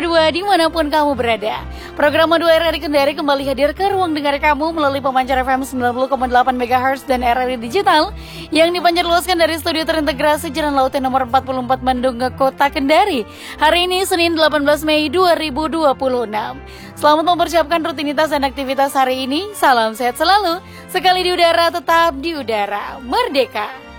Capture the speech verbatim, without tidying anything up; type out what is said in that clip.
dua dimanapun kamu berada. Program Madu R R I Kendari kembali hadir ke ruang dengar kamu melalui pemancar F M sembilan puluh koma delapan megahertz dan R R I Digital yang dipancar luaskan dari studio terintegrasi Jalan Laut nomor empat puluh empat Bandung ke Kota Kendari. Hari ini Senin delapan belas Mei dua ribu dua puluh enam. Selamat mempersiapkan rutinitas dan aktivitas hari ini. Salam sehat selalu. Sekali di udara tetap di udara. Merdeka.